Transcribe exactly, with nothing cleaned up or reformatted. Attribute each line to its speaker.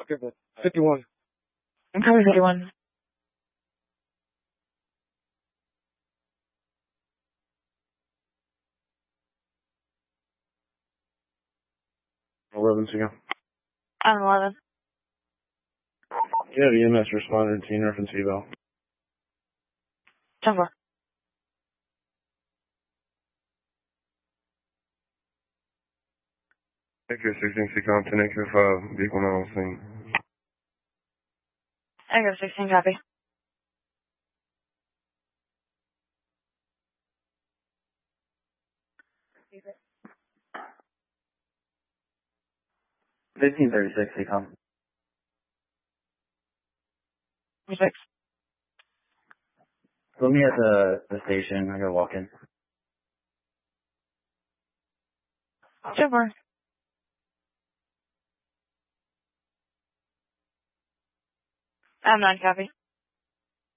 Speaker 1: Okay, but fifty-one.
Speaker 2: I'm coming, fifty-one.
Speaker 1: eleven to go.
Speaker 2: I'm eleven.
Speaker 1: You have E M S responder to team reference eval.
Speaker 2: ten four.
Speaker 1: Echo sixteen, C-Com, ten Echo five, vehicle not on scene.
Speaker 2: Echo sixteen, copy.
Speaker 3: fifteen thirty-six, C-Com.
Speaker 2: six.
Speaker 3: Put me at the, the station. I gotta walk in.
Speaker 2: ten four. I'm nine, copy.